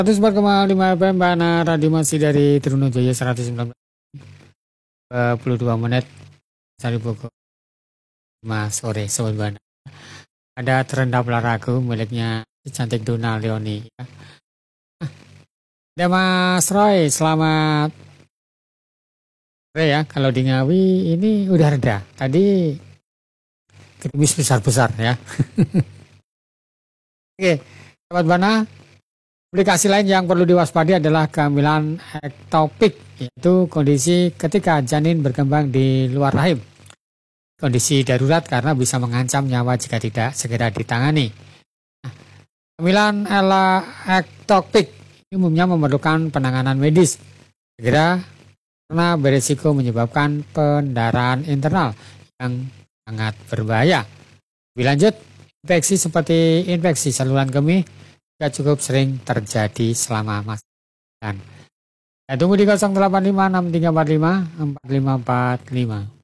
104,5 FM Bana Radio masih dari Trunojaya 119 menit dari Bogor 5 sore Sobat Bana. Ada terendam lagu miliknya si cantik Dona Leoni ya. Ada Mas Roy, selamat sore ya. Kalau di Ngawi ini udah reda. Tadi gerimis besar-besar ya. Oke, Sobat Bana. Aplikasi lain yang perlu diwaspadi adalah kehamilan ektopik, yaitu kondisi ketika janin berkembang di luar rahim. Kondisi darurat karena bisa mengancam nyawa jika tidak segera ditangani. Kehamilan ektopik umumnya memerlukan penanganan medis segera karena berisiko menyebabkan pendarahan internal yang sangat berbahaya. Lebih lanjut, infeksi seperti infeksi saluran kemih cukup sering terjadi selama masa dan tunggu di 085 6345 4545.